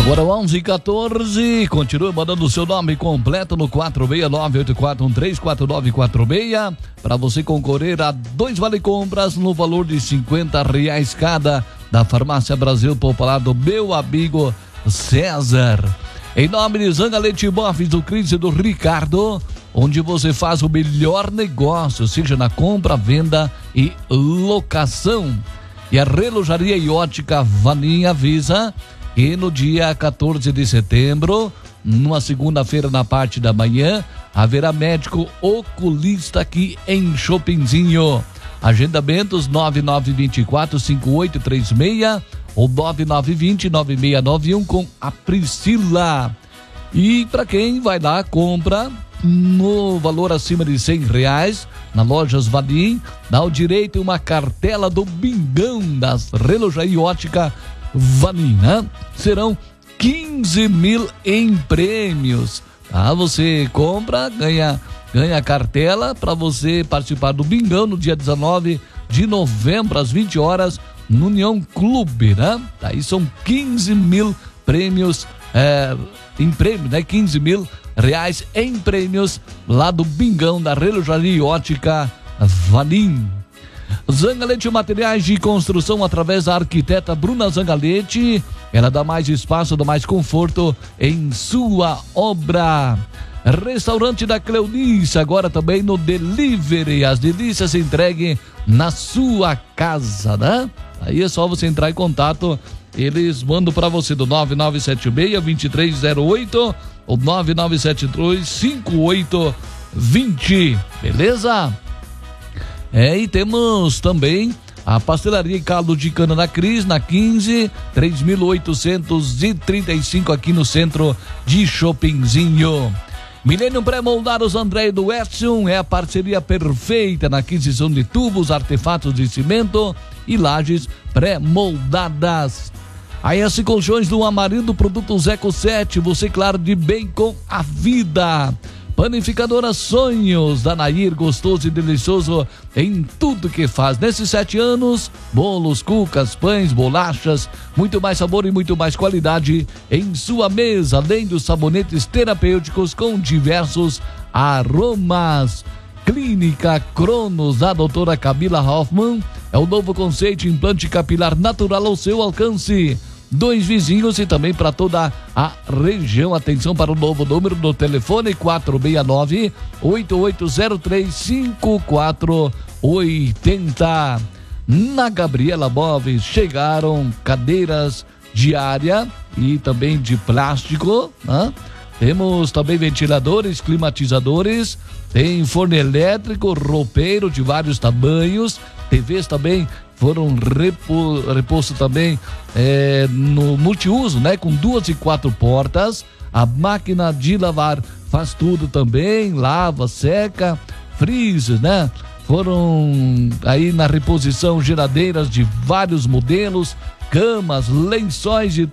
Agora 11h14, continue mandando o seu nome completo no 46984134946 para você concorrer a 2 vale-compras no valor de R$50 cada da Farmácia Brasil Popular do meu amigo César. Em nome de Zangalete Imóveis, do Cris e do Ricardo, onde você faz o melhor negócio, seja na compra, venda e locação. E a Relojaria e Ótica Vanim avisa que no dia 14 de setembro, numa segunda-feira na parte da manhã, haverá médico oculista aqui em Chopinzinho. Agendamentos 9924-5836 ou 9920-9691 com a Priscila. E para quem vai lá, compra no valor acima de R$100 na Lojas Vanim, dá o direito a uma cartela do Bingão das Relojaria e Ótica Vanim, né? Serão 15 mil em prêmios, tá? Você compra, ganha a cartela para você participar do Bingão no dia 19 de novembro às 20 horas no União Clube, né? Aí são 15 mil prêmios em prêmio, né? 15 mil reais em prêmios lá do Bingão da Relojaria e Ótica Vanim. Zangalete Materiais de Construção, através da arquiteta Bruna Zangalete. Ela dá mais espaço, dá mais conforto em sua obra. Restaurante da Cleonice, agora também no delivery. As delícias entreguem na sua casa, né? Aí é só você entrar em contato. Eles mandam para você do 9976-2308 ou 9972-5820, beleza? E temos também a Pastelaria e Caldo de Cana da Cris, na 15, 3.835 aqui no centro de Chopinzinho. Milênio Pré-Moldados André do Edson é a parceria perfeita na aquisição de tubos, artefatos de cimento e lajes pré-moldadas. A S Colchões do Amarildo, produtos Eco 7, você claro de bem com a vida. Panificadora Sonhos da Nair, gostoso e delicioso em tudo que faz. Nesses 7 anos, bolos, cucas, pães, bolachas, muito mais sabor e muito mais qualidade em sua mesa, além dos sabonetes terapêuticos com diversos aromas. Clínica Cronos, da doutora Camila Hoffman, é o novo conceito de implante capilar natural ao seu alcance. 2 vizinhos e também para toda a região. Atenção para o novo número do telefone 469-8803-5480. Na Gabriela Móveis chegaram cadeiras de área e também de plástico, né? Temos também ventiladores, climatizadores, tem forno elétrico, roupeiro de vários tamanhos, TVs também foram reposto também no multiuso, né? Com 2 e 4 portas. A máquina de lavar faz tudo também, lava, seca, freezer, né? Foram aí na reposição geladeiras de vários modelos, camas, lençóis de